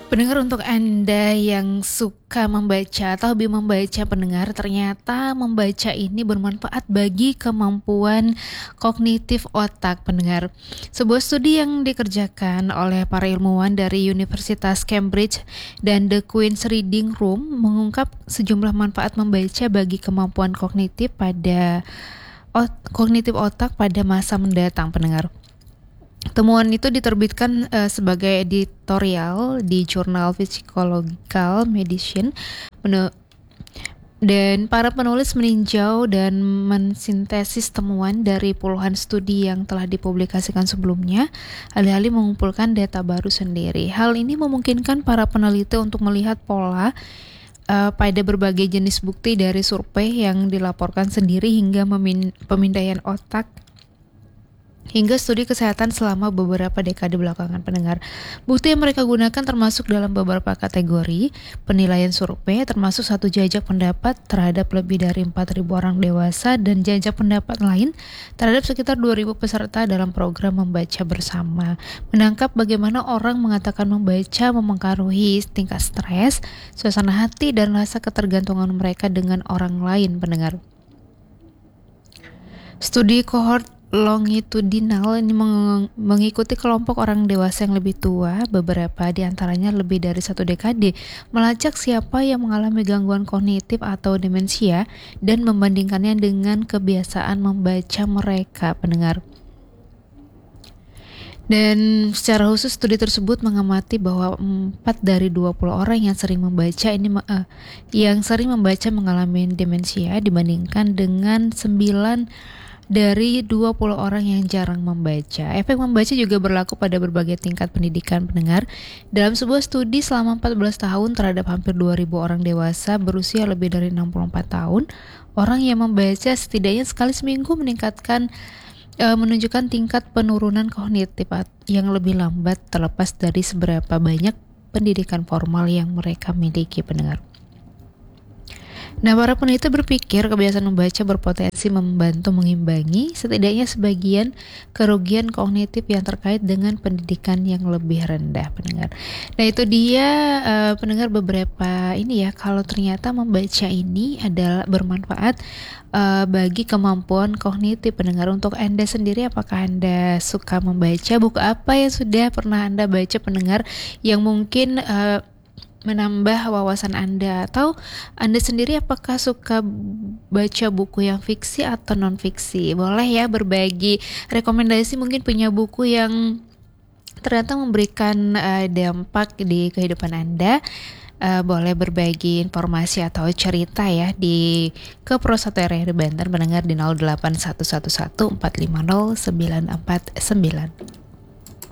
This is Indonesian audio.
Pendengar, untuk Anda yang suka membaca atau hobi membaca pendengar, ternyata membaca ini bermanfaat bagi kemampuan kognitif otak pendengar. Sebuah studi yang dikerjakan oleh para ilmuwan dari Universitas Cambridge dan The Queen's Reading Room mengungkap sejumlah manfaat membaca bagi kemampuan kognitif otak pada masa mendatang pendengar. Temuan itu diterbitkan sebagai editorial di jurnal Physiological Medicine, dan para penulis meninjau dan mensintesis temuan dari puluhan studi yang telah dipublikasikan sebelumnya, alih-alih mengumpulkan data baru sendiri. Hal ini memungkinkan para peneliti untuk melihat pola pada berbagai jenis bukti dari survei yang dilaporkan sendiri hingga pemindaian otak hingga studi kesehatan selama beberapa dekade belakangan pendengar. Bukti yang mereka gunakan termasuk dalam beberapa kategori penilaian survei, termasuk satu jajak pendapat terhadap lebih dari 4.000 orang dewasa dan jajak pendapat lain terhadap sekitar 2.000 peserta dalam program membaca bersama. Menangkap bagaimana orang mengatakan membaca memengaruhi tingkat stres, suasana hati, dan rasa ketergantungan mereka dengan orang lain pendengar. Studi kohort longitudinal ini mengikuti kelompok orang dewasa yang lebih tua, beberapa di antaranya lebih dari 1 dekade, melacak siapa yang mengalami gangguan kognitif atau demensia dan membandingkannya dengan kebiasaan membaca mereka pendengar. Dan secara khusus studi tersebut mengamati bahwa 4 dari 20 orang yang sering membaca mengalami demensia dibandingkan dengan 9 dari 20 orang yang jarang membaca. Efek membaca juga berlaku pada berbagai tingkat pendidikan pendengar. Dalam sebuah studi selama 14 tahun terhadap hampir 2.000 orang dewasa berusia lebih dari 64 tahun, orang yang membaca setidaknya sekali seminggu menunjukkan tingkat penurunan kognitif yang lebih lambat terlepas dari seberapa banyak pendidikan formal yang mereka miliki pendengar. Nah, para peneliti berpikir kebiasaan membaca berpotensi membantu mengimbangi setidaknya sebagian kerugian kognitif yang terkait dengan pendidikan yang lebih rendah pendengar. Nah, itu dia pendengar beberapa ini ya, kalau ternyata membaca ini adalah bermanfaat bagi kemampuan kognitif pendengar. Untuk Anda sendiri, apakah Anda suka membaca? Buku apa yang sudah pernah Anda baca pendengar yang mungkin menambah wawasan Anda, atau Anda sendiri apakah suka baca buku yang fiksi atau non-fiksi? Boleh ya berbagi rekomendasi, mungkin punya buku yang ternyata memberikan dampak di kehidupan Anda. Boleh berbagi informasi atau cerita ya ke Pro 1 RRI Banten pendengar di 08111 450 949.